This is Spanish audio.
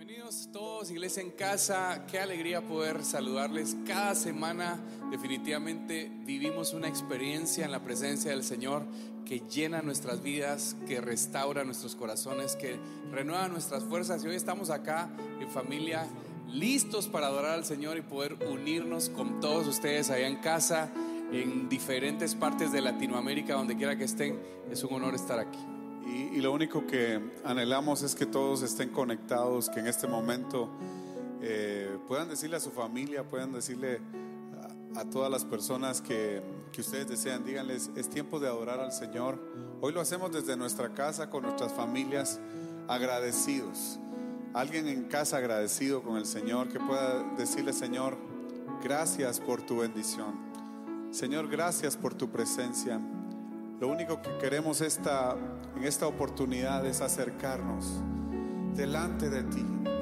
Bienvenidos todos, Iglesia en Casa. Qué alegría poder saludarles cada semana. Definitivamente vivimos una experiencia en la presencia del Señor que llena nuestras vidas, que restaura nuestros corazones, que renueva nuestras fuerzas. Y hoy estamos acá en familia, listos para adorar al Señor y poder unirnos con todos ustedes allá en casa, en diferentes partes de Latinoamérica, donde quiera que estén. Es un honor estar aquí. Y lo único que anhelamos es que todos estén conectados, que en este momento puedan decirle a su familia, puedan decirle a todas las personas que ustedes desean, díganles: es tiempo de adorar al Señor. Hoy lo hacemos desde nuestra casa, con nuestras familias, agradecidos. Alguien en casa agradecido con el Señor, que pueda decirle: Señor, gracias por tu bendición. Señor, gracias por tu presencia. Lo único que queremos en esta oportunidad es acercarnos delante de ti,